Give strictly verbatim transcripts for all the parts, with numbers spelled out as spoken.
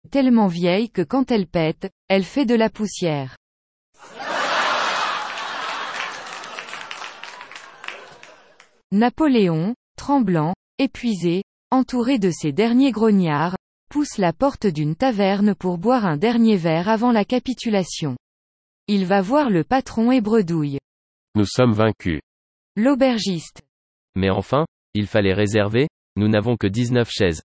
tellement vieille que quand elle pète, elle fait de la poussière. Napoléon, tremblant, épuisé, entouré de ses derniers grognards, pousse la porte d'une taverne pour boire un dernier verre avant la capitulation. Il va voir le patron et bredouille. Nous sommes vaincus. L'aubergiste. Mais enfin, il fallait réserver, nous n'avons que dix-neuf chaises.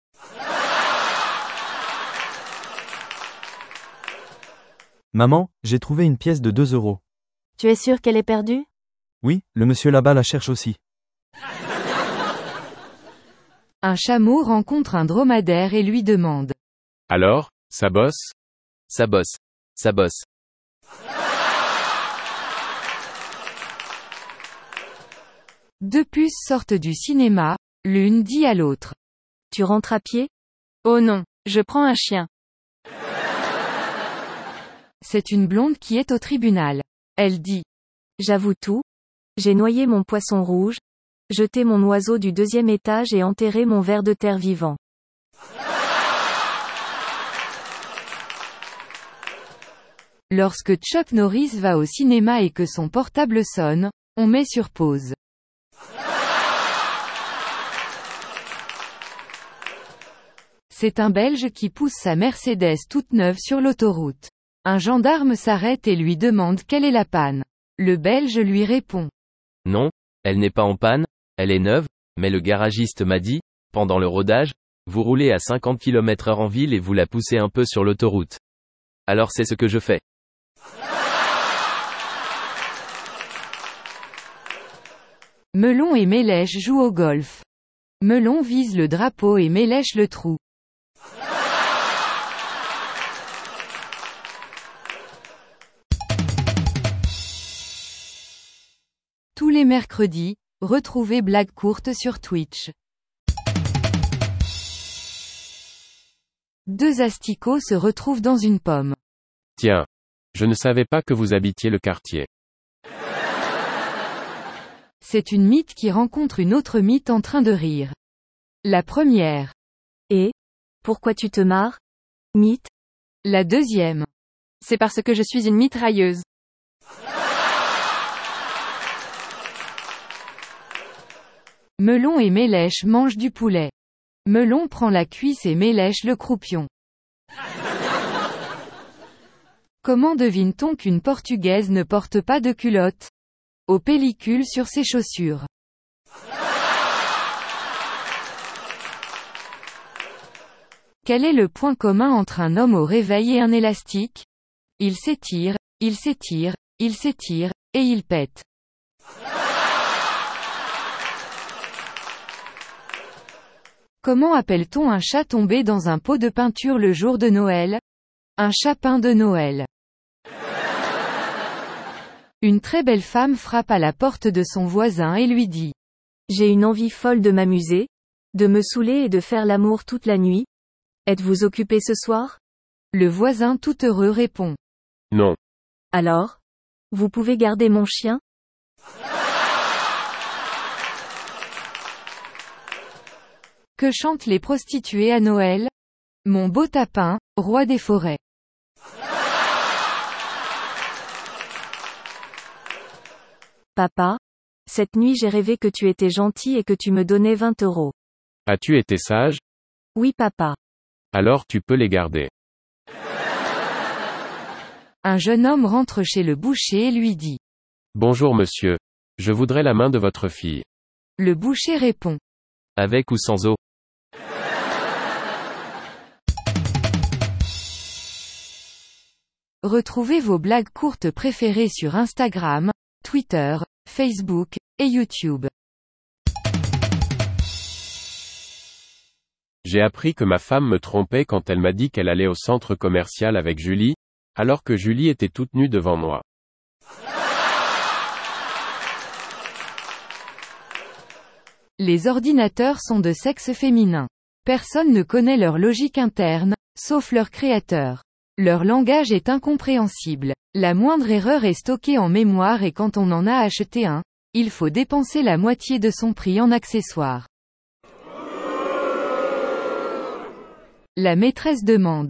Maman, j'ai trouvé une pièce de deux euros. Tu es sûr qu'elle est perdue? Oui, le monsieur là-bas la cherche aussi. Un chameau rencontre un dromadaire et lui demande. Alors, ça bosse? Ça bosse. Ça bosse. Deux puces sortent du cinéma, l'une dit à l'autre. Tu rentres à pied? Oh non, je prends un chien. C'est une blonde qui est au tribunal. Elle dit. J'avoue tout. J'ai noyé mon poisson rouge, jeté mon oiseau du deuxième étage et enterré mon ver de terre vivant. Lorsque Chuck Norris va au cinéma et que son portable sonne, on met sur pause. C'est un Belge qui pousse sa Mercedes toute neuve sur l'autoroute. Un gendarme s'arrête et lui demande quelle est la panne. Le Belge lui répond. Non, elle n'est pas en panne, elle est neuve, mais le garagiste m'a dit, pendant le rodage, vous roulez à cinquante kilomètres heure en ville et vous la poussez un peu sur l'autoroute. Alors c'est ce que je fais. Melon et Mélèche jouent au golf. Melon vise le drapeau et Mélèche le trou. Tous les mercredis, retrouvez Blague courte sur Twitch. Deux asticots se retrouvent dans une pomme. Tiens. Je ne savais pas que vous habitiez le quartier. C'est une mythe qui rencontre une autre mythe en train de rire. La première. Et? Pourquoi tu te marres? Mythe? La deuxième. C'est parce que je suis une mitrailleuse. Melon et Mélèche mangent du poulet. Melon prend la cuisse et Mélèche le croupion. Comment devine-t-on qu'une Portugaise ne porte pas de culotte? Aux pellicules sur ses chaussures. Quel est le point commun entre un homme au réveil et un élastique? Il s'étire, il s'étire, il s'étire, et il pète. Comment appelle-t-on un chat tombé dans un pot de peinture le jour de Noël? Un chapin de Noël. Une très belle femme frappe à la porte de son voisin et lui dit. J'ai une envie folle de m'amuser, de me saouler et de faire l'amour toute la nuit. Êtes-vous occupé ce soir? Le voisin tout heureux répond. Non. Alors? Vous pouvez garder mon chien? Que chantent les prostituées à Noël? Mon beau tapin, roi des forêts. Papa? Cette nuit j'ai rêvé que tu étais gentil et que tu me donnais vingt euros. As-tu été sage? Oui papa. Alors tu peux les garder. Un jeune homme rentre chez le boucher et lui dit. Bonjour monsieur. Je voudrais la main de votre fille. Le boucher répond. Avec ou sans eau? Retrouvez vos blagues courtes préférées sur Instagram, Twitter, Facebook, et YouTube. J'ai appris que ma femme me trompait quand elle m'a dit qu'elle allait au centre commercial avec Julie, alors que Julie était toute nue devant moi. Les ordinateurs sont de sexe féminin. Personne ne connaît leur logique interne, sauf leur créateur. Leur langage est incompréhensible. La moindre erreur est stockée en mémoire et quand on en a acheté un, il faut dépenser la moitié de son prix en accessoires. La maîtresse demande.